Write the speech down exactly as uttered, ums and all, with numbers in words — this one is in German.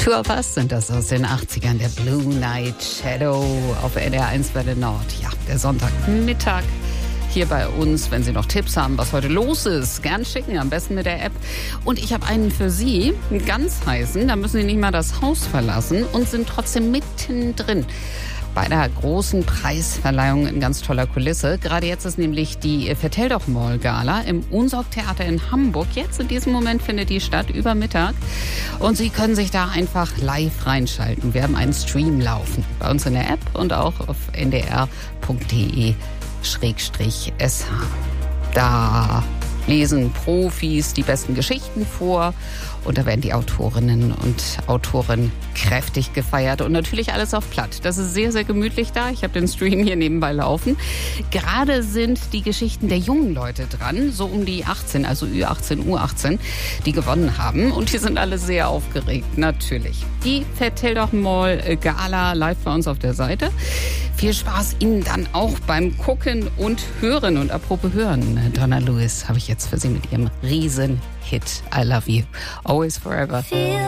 Tour Bus sind das aus den achtzigern, der Blue Night Shadow auf N D R eins Welle Nord. Ja, der Sonntagmittag hier bei uns. Wenn Sie noch Tipps haben, was heute los ist, gern schicken, am besten mit der App. Und ich habe einen für Sie, einen ganz heißen, da müssen Sie nicht mal das Haus verlassen und sind trotzdem mittendrin bei der großen Preisverleihung in ganz toller Kulisse. Gerade jetzt ist nämlich die Vertell doch Mall Gala im Unsorg-Theater in Hamburg. Jetzt in diesem Moment findet die statt, über Mittag. Und Sie können sich da einfach live reinschalten. Wir haben einen Stream laufen bei uns in der App und auch auf n d r punkt d e schrägstrich s h. Da lesen Profis die besten Geschichten vor und da werden die Autorinnen und Autoren kräftig gefeiert und natürlich alles auf Platt. Das ist sehr, sehr gemütlich da. Ich habe den Stream hier nebenbei laufen. Gerade sind die Geschichten der jungen Leute dran, so um die achtzehn, also Ü achtzehn, U achtzehn, die gewonnen haben und die sind alle sehr aufgeregt, natürlich. Die Vertell doch Mall Gala live bei uns auf der Seite. Viel Spaß Ihnen dann auch beim Gucken und Hören. Und apropos Hören, Donna Lewis habe ich jetzt für Sie mit ihrem Riesen-Hit I Love You, Always Forever.